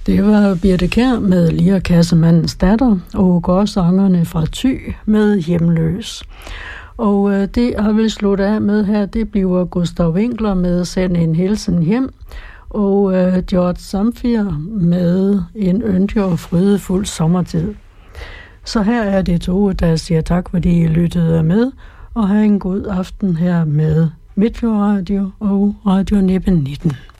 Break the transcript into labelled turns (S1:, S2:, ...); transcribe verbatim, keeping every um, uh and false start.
S1: Det var Birthe Kjær med Lirekassemandens datter, og gårdsangerne fra Thy med Hjemløs. Og øh, det har vi sluttet af med her, det bliver Gustav Winkler med Send en hilsen hjem, og øh, George Zamfir med En yndig og frydefuld sommertid. Så her er det to, der siger tak, fordi I lyttede med, og have en god aften her med Midtfjord Radio og Radio nitten nitten.